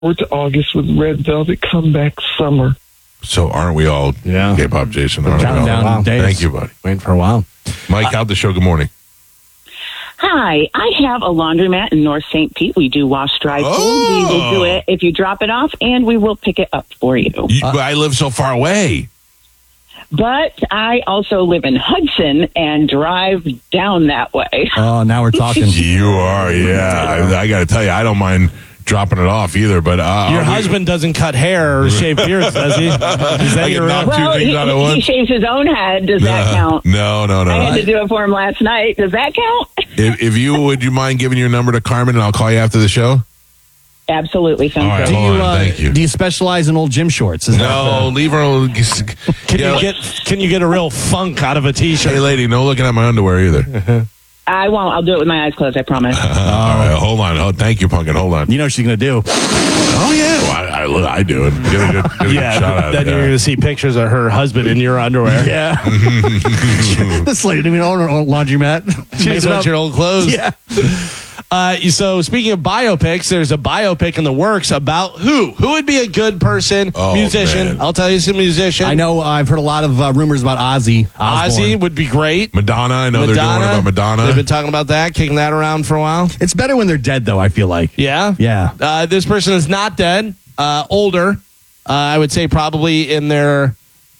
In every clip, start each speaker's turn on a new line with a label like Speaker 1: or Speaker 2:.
Speaker 1: to August with Red Velvet Comeback Summer.
Speaker 2: So aren't we all K-pop, Jason? Aren't
Speaker 3: Counting
Speaker 2: we all?
Speaker 3: down days.
Speaker 2: Thank you, buddy.
Speaker 3: Waiting for a while.
Speaker 2: Mike, out the show. Good morning.
Speaker 4: Hi, I have a laundromat in North St. Pete. We do wash, dry, fold. We will do it if you drop it off, and we will pick it up for you.
Speaker 2: I live so far away.
Speaker 4: But I also live in Hudson and drive down that way.
Speaker 3: Oh, now we're talking.
Speaker 2: You are, yeah. I got to tell you, I don't mind dropping it off either. But
Speaker 5: your husband doesn't cut hair or shave beards, does he? Is that your
Speaker 4: well, he shaves his own head. Does that count?
Speaker 2: No.
Speaker 4: I had to do it for him last night. Does that count?
Speaker 2: If you would, you mind giving your number to Carmen, and I'll call you after the show?
Speaker 4: Absolutely.
Speaker 2: All right, hold on. Thank you.
Speaker 3: Do you specialize in old gym shorts?
Speaker 2: Leave her.
Speaker 5: Can you get a real funk out of a t-shirt?
Speaker 2: Hey, lady, no looking at my underwear either.
Speaker 4: I won't. I'll do it with my eyes closed. I promise.
Speaker 2: All right, hold on. Oh, thank you, Pumpkin. Hold on.
Speaker 3: You know what she's going to do.
Speaker 2: Oh, yeah. Well, I do it. Get a good shot out of
Speaker 5: then you're going to see pictures of her husband in your underwear.
Speaker 3: Yeah. This lady didn't even own her own laundromat.
Speaker 5: She just wants your old clothes.
Speaker 3: Yeah.
Speaker 5: So speaking of biopics, there's a biopic in the works about who would be a good person, musician.
Speaker 2: Man.
Speaker 5: I'll tell you some musician.
Speaker 3: I know I've heard a lot of rumors about Ozzy Osbourne.
Speaker 5: Ozzy would be great.
Speaker 2: Madonna. I know they're doing one about Madonna.
Speaker 5: They've been talking about that, kicking that around for a while.
Speaker 3: It's better when they're dead, though, I feel like.
Speaker 5: Yeah?
Speaker 3: Yeah.
Speaker 5: This person is not dead. Older. I would say probably in their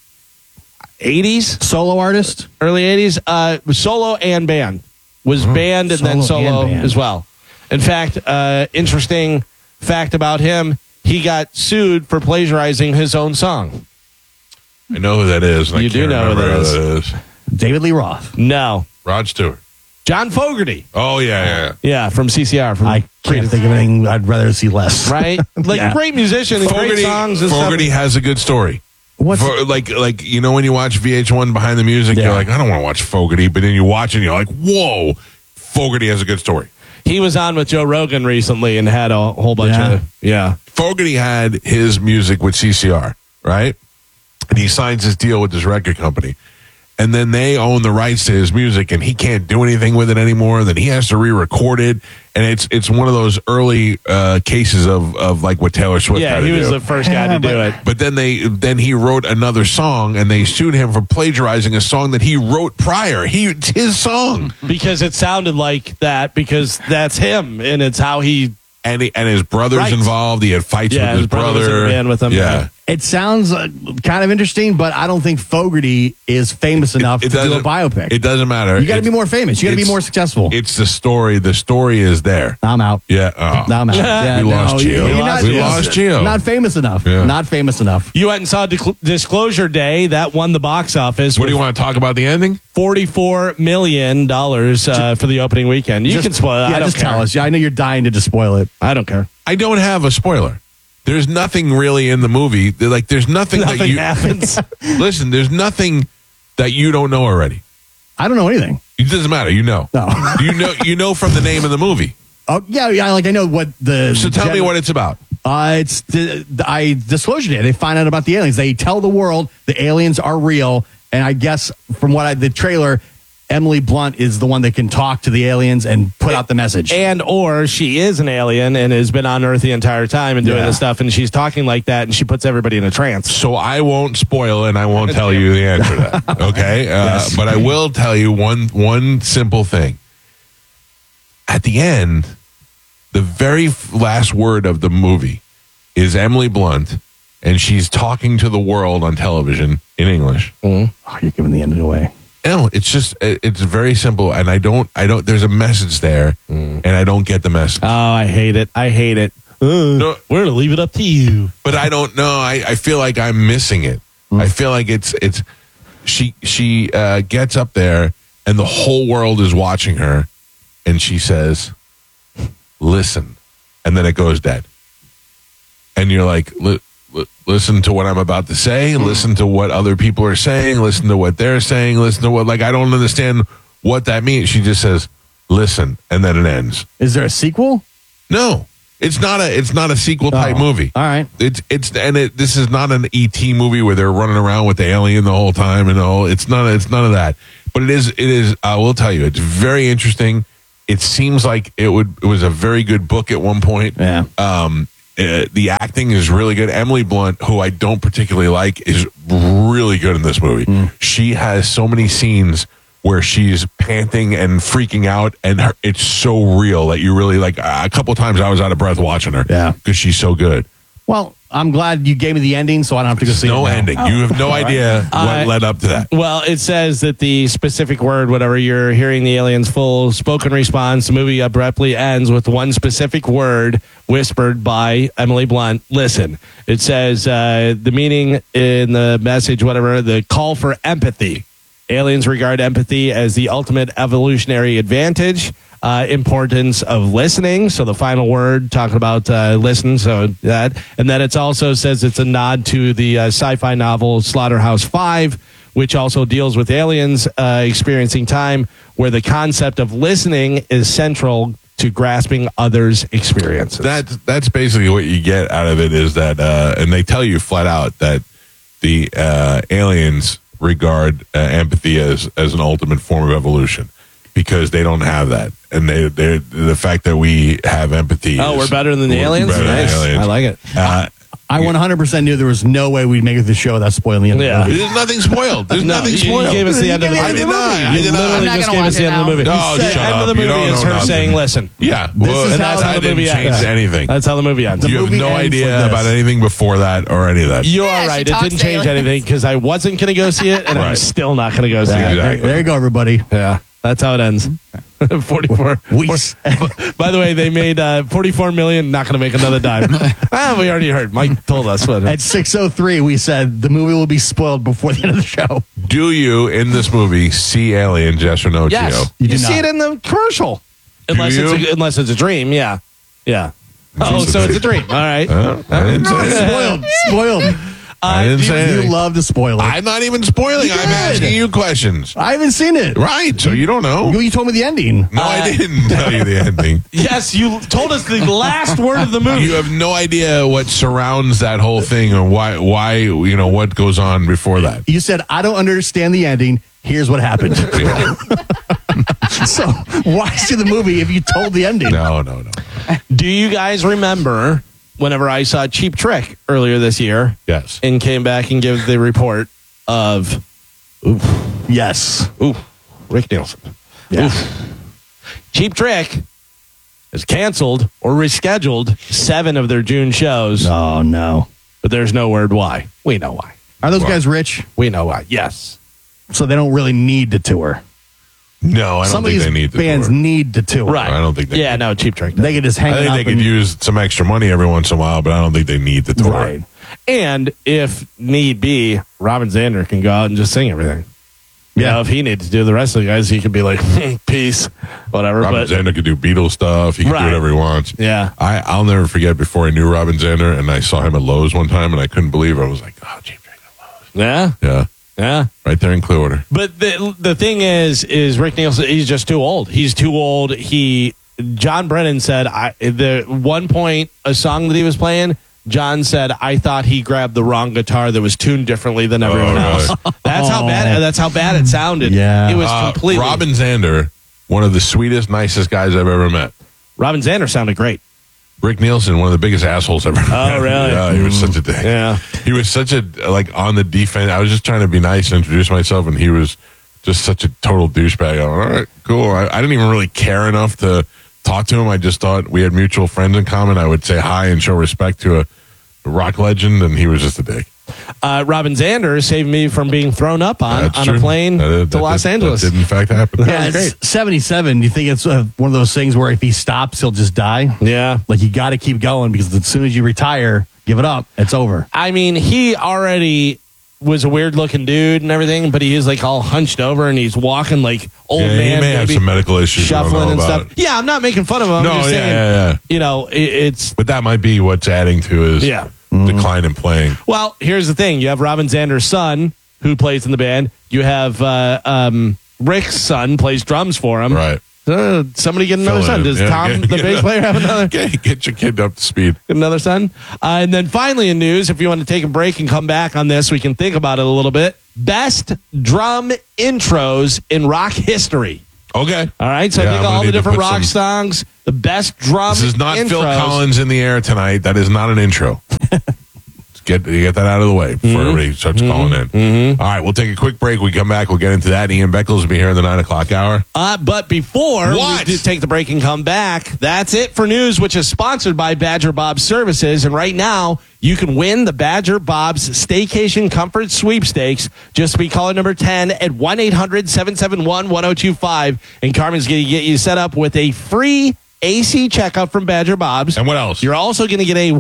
Speaker 5: 80s.
Speaker 3: Solo artist?
Speaker 5: Early 80s. Solo and band. Was band and then solo as well. In fact, interesting fact about him, he got sued for plagiarizing his own song.
Speaker 2: I know who that is.
Speaker 5: You do know who that is.
Speaker 3: David Lee Roth.
Speaker 5: No.
Speaker 2: Rod Stewart.
Speaker 5: John Fogerty.
Speaker 2: Oh, yeah.
Speaker 5: Yeah, from CCR.
Speaker 3: I can't think of anything I'd rather see less.
Speaker 5: Right? Like, great musician and great songs and
Speaker 2: Fogerty has a good story. Like you know when you watch VH1 Behind the Music, you're like, I don't want to watch Fogerty, but then you watch it and you're like, whoa, Fogerty has a good story.
Speaker 5: He was on with Joe Rogan recently and had a whole bunch of
Speaker 2: Fogerty had his music with CCR, right? And he signs his deal with this record company. And then they own the rights to his music, and he can't do anything with it anymore. Then he has to re-record it, and it's one of those early cases of like what Taylor Swift had to do.
Speaker 5: Yeah, he was the first guy to do it.
Speaker 2: But then he wrote another song, and they sued him for plagiarizing a song that he wrote prior. It's his song
Speaker 5: because it sounded like that because that's him, and it's how he.
Speaker 2: And his brother's involved. He had fights with his brother.
Speaker 5: Was in a band with him.
Speaker 2: Yeah.
Speaker 3: It sounds kind of interesting, but I don't think Fogerty is famous enough to do a biopic.
Speaker 2: It doesn't matter.
Speaker 3: You got to be more famous. You got to be more successful.
Speaker 2: It's the story. The story is there.
Speaker 3: I'm out.
Speaker 2: Yeah.
Speaker 3: I'm out. Yeah,
Speaker 2: we lost Gio. We lost Gio.
Speaker 3: Not famous enough.
Speaker 2: Yeah.
Speaker 3: Not famous enough.
Speaker 5: You went and saw Disclosure Day. That won the box office.
Speaker 2: What do you want to talk about the ending?
Speaker 5: $44 million for the opening weekend. You can spoil it.
Speaker 3: Yeah,
Speaker 5: I don't
Speaker 3: just
Speaker 5: care.
Speaker 3: tell us. Yeah, I know you're dying to just spoil it.
Speaker 5: I don't care.
Speaker 2: I don't have a spoiler. There's nothing really in the movie. There's nothing that you
Speaker 5: happens.
Speaker 2: Listen, there's nothing that you don't know already.
Speaker 3: I don't know anything.
Speaker 2: It doesn't matter. You know.
Speaker 3: No.
Speaker 2: You know from the name of the movie.
Speaker 3: Oh yeah. Like I know what the.
Speaker 2: So tell me what it's about.
Speaker 3: It's Disclosure Day. They find out about the aliens. They tell the world the aliens are real, and I guess from the trailer, Emily Blunt is the one that can talk to the aliens and put out the message.
Speaker 5: Or she is an alien and has been on Earth the entire time and doing this stuff, and she's talking like that, and she puts everybody in a trance.
Speaker 2: So I won't spoil it, and I won't tell you the answer to that. Okay?
Speaker 3: Yes.
Speaker 2: But I will tell you one simple thing. At the end, the very last word of the movie is Emily Blunt, and she's talking to the world on television in English.
Speaker 3: Oh, you're giving the ending away.
Speaker 2: No, it's very simple, and I don't, there's a message there, and I don't get the message.
Speaker 5: Oh, I hate it. No, we're going to leave it up to you.
Speaker 2: But I don't know. I feel like I'm missing it. I feel like she gets up there, and the whole world is watching her, and she says, listen, and then it goes dead. And you're like, listen to what I'm about to say. Listen to what other people are saying. Listen to what they're saying. Listen to what, I don't understand what that means. She just says, listen, and then it ends.
Speaker 3: Is there a sequel?
Speaker 2: No, it's not a sequel type movie.
Speaker 3: All right.
Speaker 2: This is not an ET movie where they're running around with the alien the whole time and all. It's none of that. But it is. I will tell you, it's very interesting. It seems like it was a very good book at one point.
Speaker 3: Yeah.
Speaker 2: the acting is really good. Emily Blunt, who I don't particularly like, is really good in this movie. She has so many scenes where she's panting and freaking out, and it's so real that you really like. A couple of times I was out of breath watching her.
Speaker 3: Yeah,
Speaker 2: because she's so good.
Speaker 3: Well, I'm glad you gave me the ending, so I don't have to go see it.
Speaker 2: No ending. You have no idea what led up to that.
Speaker 5: Well, it says that the specific word, whatever you're hearing the alien's full spoken response, the movie abruptly ends with one specific word whispered by Emily Blunt. Listen, it says the meaning in the message, whatever, the call for empathy. Aliens regard empathy as the ultimate evolutionary advantage. Importance of listening. So the final word talking about listen. So that, and then it also says it's a nod to the sci-fi novel Slaughterhouse-Five, which also deals with aliens experiencing time, where the concept of listening is central to grasping others' experiences.
Speaker 2: That's basically what you get out of it, is that, and they tell you flat out that the aliens regard empathy as an ultimate form of evolution, because they don't have that, and they the fact that we have empathy.
Speaker 5: Oh, we're better than the aliens. Nice. I like it.
Speaker 3: I 100% knew there was no way we'd make it to the show without spoiling the end of the movie.
Speaker 2: There's nothing spoiled. There's nothing spoiled.
Speaker 5: You gave us the end of the movie.
Speaker 2: I did not.
Speaker 5: You literally just gave us the end of the movie.
Speaker 2: No,
Speaker 5: the end of the movie is her saying, listen.
Speaker 2: Yeah.
Speaker 3: And
Speaker 5: that's how the movie
Speaker 2: ends. Anything.
Speaker 5: That's how the movie ends.
Speaker 2: You have no idea about anything before that or any of that.
Speaker 5: You are right. It didn't change anything, because I wasn't going to go see it, and I'm still not going to go see it.
Speaker 2: Exactly.
Speaker 3: There you go, everybody.
Speaker 5: Yeah. That's how it ends. 44. By the way, they made $44 million. Not going to make another dime. We already heard. Mike told us. What?
Speaker 3: At 6:03, we said the movie will be spoiled before the end of the show.
Speaker 2: Do you, in this movie, see aliens? Yes or no,
Speaker 5: Yes.
Speaker 2: Gio?
Speaker 5: You see it in the commercial. Unless it's a dream. Yeah. Yeah. Oh, so it's a dream. All right.
Speaker 2: I didn't say it.
Speaker 3: Spoiled.
Speaker 2: I didn't say
Speaker 3: You
Speaker 2: anything.
Speaker 3: love to spoil it.
Speaker 2: I'm not even spoiling. I'm asking you questions.
Speaker 3: I haven't seen it.
Speaker 2: Right, so you don't know.
Speaker 3: You told me the ending.
Speaker 2: No, I didn't tell you the ending.
Speaker 5: Yes, you told us the last word of the movie.
Speaker 2: You have no idea what surrounds that whole thing, or why what goes on before that.
Speaker 3: You said, I don't understand the ending. Here's what happened. So why see the movie if you told the ending?
Speaker 2: No.
Speaker 5: Do you guys remember whenever I saw Cheap Trick earlier this year?
Speaker 2: Yes.
Speaker 5: And came back and gave the report of
Speaker 3: Yes.
Speaker 5: Rick Nielsen.
Speaker 3: Yeah.
Speaker 5: Cheap Trick has canceled or rescheduled 7 of their June shows.
Speaker 3: Oh, no.
Speaker 5: But there's no word why. We know why.
Speaker 3: Are those guys rich?
Speaker 5: We know why. Yes.
Speaker 3: So they don't really need to tour.
Speaker 2: No, I don't
Speaker 3: Some of
Speaker 2: think
Speaker 3: these
Speaker 2: they need to
Speaker 3: bands
Speaker 2: tour.
Speaker 3: need to tour.
Speaker 5: Right.
Speaker 2: I don't think they
Speaker 5: no, Cheap Trick.
Speaker 3: They could just hang
Speaker 2: I
Speaker 3: out.
Speaker 2: think they could use some extra money every once in a while, but I don't think they need the tour.
Speaker 3: Right.
Speaker 5: And if need be, Robin Zander can go out and just sing everything. You know, if he needs to do the rest of the guys, he could be like, peace, whatever.
Speaker 2: Robin Zander could do Beatles stuff. He can do whatever he wants.
Speaker 5: Yeah.
Speaker 2: I'll never forget, before I knew Robin Zander, and I saw him at Lowe's one time, and I couldn't believe it. I was like, oh, Cheap Trick at Lowe's.
Speaker 5: Yeah.
Speaker 2: Yeah.
Speaker 5: Yeah.
Speaker 2: Right there in Clearwater.
Speaker 5: But the thing is Rick Nielsen, he's just too old. He's too old. John Brennan said, the one point, a song that he was playing, John said, I thought he grabbed the wrong guitar that was tuned differently than everyone else. That's how bad it sounded.
Speaker 3: Yeah.
Speaker 5: It was completely.
Speaker 2: Robin Zander, one of the sweetest, nicest guys I've ever met.
Speaker 5: Robin Zander sounded great.
Speaker 2: Rick Nielsen, one of the biggest assholes ever.
Speaker 5: Oh, really?
Speaker 2: Yeah, he was such a dick.
Speaker 5: Yeah.
Speaker 2: He was such a, on the defense. I was just trying to be nice and introduce myself, and he was just such a total douchebag. I went, all right, cool. I didn't even really care enough to talk to him. I just thought we had mutual friends in common. I would say hi and show respect to a rock legend, and he was just a dick.
Speaker 5: Robin Zander saved me from being thrown up on a plane to Los Angeles.
Speaker 2: That did in fact happen.
Speaker 3: Yeah, it's 77. You think it's one of those things where if he stops, he'll just die?
Speaker 5: Yeah.
Speaker 3: Like, you got to keep going, because as soon as you retire, give it up, it's over.
Speaker 5: I mean, he already was a weird looking dude and everything, but he is like all hunched over and he's walking like old man.
Speaker 2: He may have some medical issues.
Speaker 5: Shuffling and stuff. Yeah, I'm not making fun of him. I'm just saying, you know, it's.
Speaker 2: But that might be what's adding to his decline in playing.
Speaker 5: Well, here's the thing. You have Robin Zander's son, who plays in the band. You have Rick's son, plays drums for him.
Speaker 2: Right.
Speaker 5: Somebody get another son. Does Tom, the bass player, have another?
Speaker 2: Get your kid up to speed.
Speaker 5: Get another son. And then finally in news, if you want to take a break and come back on this, we can think about it a little bit. Best drum intros in rock history.
Speaker 2: Okay.
Speaker 5: All right. So I think all the different rock songs, The best drum
Speaker 2: This is not
Speaker 5: intros.
Speaker 2: Phil Collins in the air tonight. That is not an intro. Get that out of the way before everybody starts calling in. All right, we'll take a quick break. We come back. We'll get into that. Ian Beckles will be here in the 9 o'clock hour.
Speaker 5: But before
Speaker 2: What?
Speaker 5: we do take the break and come back, that's it for news, which is sponsored by Badger Bob's Services. And right now, you can win the Badger Bob's Staycation Comfort Sweepstakes. Just be caller number 10 at 1-800-771-1025. And Carmen's going to get you set up with a free AC checkout from Badger Bob's.
Speaker 2: And what else?
Speaker 5: You're also going to get a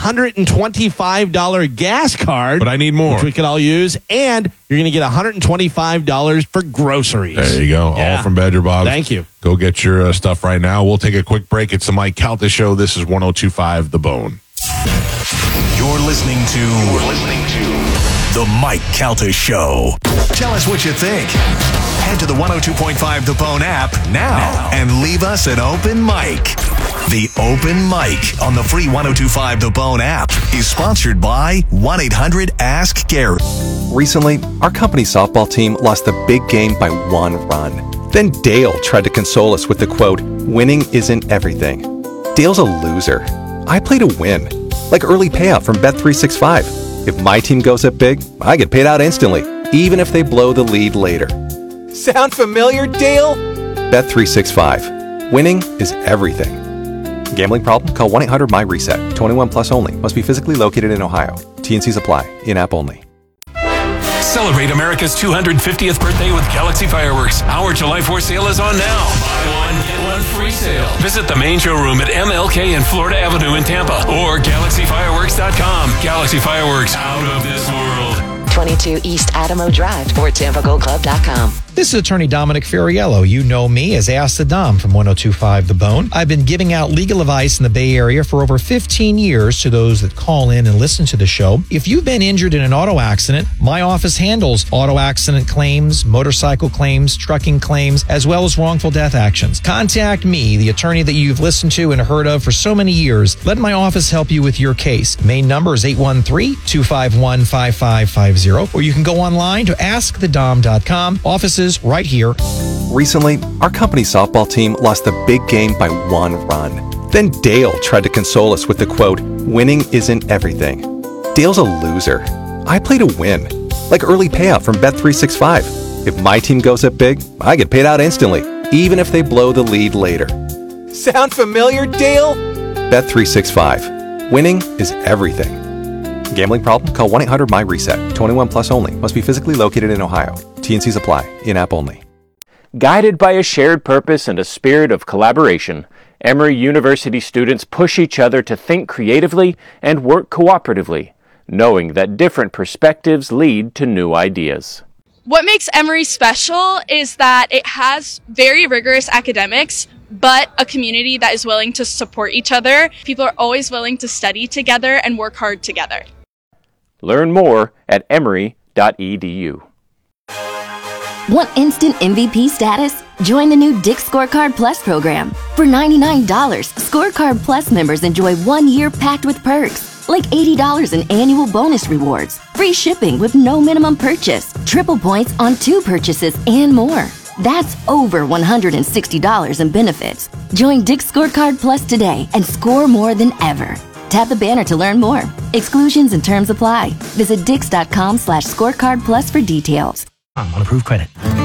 Speaker 5: $125 gas card.
Speaker 2: But I need more.
Speaker 5: Which we could all use. And you're going to get $125 for groceries.
Speaker 2: There you go.
Speaker 5: Yeah.
Speaker 2: All from Badger Bob's.
Speaker 5: Thank you.
Speaker 2: Go get your stuff right now. We'll take a quick break. It's the Mike Calta Show. This is 102.5 The Bone.
Speaker 6: You're listening to The Mike Calta Show. Tell us what you think. Head to the 102.5 The Bone app now and leave us an open mic. The Open Mic on the free 102.5 The Bone app is sponsored by 1-800-ASK-GARY.
Speaker 7: Recently, our company softball team lost the big game by 1 run. Then Dale tried to console us with the quote, "Winning isn't everything." Dale's a loser. I play to win. Like early payout from Bet365. If my team goes up big, I get paid out instantly, even if they blow the lead later. Sound familiar, Dale? Bet365. Winning is everything. Gambling problem? Call 1-800-MY-RESET. 21 plus only. Must be physically located in Ohio. T&Cs apply. In-app only.
Speaker 8: Celebrate America's 250th birthday with Galaxy Fireworks. Our July 4th sale is on now. Buy one, get one free sale. Visit the main showroom at MLK and Florida Avenue in Tampa or GalaxyFireworks.com. Galaxy Fireworks, out of this world.
Speaker 9: 22 East Adamo Drive or TampaGoldClub.com.
Speaker 10: This is Attorney Dominic Ferriello. You know me as Ask the Dom from 102.5 The Bone. I've been giving out legal advice in the Bay Area for over 15 years to those that call in and listen to the show. If you've been injured in an auto accident, my office handles auto accident claims, motorcycle claims, trucking claims, as well as wrongful death actions. Contact me, the attorney that you've listened to and heard of for so many years. Let my office help you with your case. Main number is 813-251-5550, or you can go online to askthedom.com. Offices right here.
Speaker 7: Recently, our company softball team lost the big game by 1 run. Then Dale tried to console us with the quote, "Winning isn't everything." Dale's a loser. I play to win. Like early payout from Bet365. If my team goes up big, I get paid out instantly, even if they blow the lead later. Sound familiar, Dale? Bet365. Winning is everything. Gambling problem? Call 1-800-MY-RESET. 21 plus only. Must be physically located in Ohio. T&Cs apply. In-app only.
Speaker 11: Guided by a shared purpose and a spirit of collaboration, Emory University students push each other to think creatively and work cooperatively, knowing that different perspectives lead to new ideas.
Speaker 12: What makes Emory special is that it has very rigorous academics, but a community that is willing to support each other. People are always willing to study together and work hard together.
Speaker 11: Learn more at emory.edu.
Speaker 13: Want instant MVP status? Join the new Dick's Scorecard Plus program. For $99, Scorecard Plus members enjoy 1 year packed with perks, like $80 in annual bonus rewards, free shipping with no minimum purchase, triple points on 2 purchases, and more. That's over $160 in benefits. Join Dick's Scorecard Plus today and score more than ever. Tap the banner to learn more. Exclusions and terms apply. Visit Dix.com/scorecard plus for details.
Speaker 14: On approved credit.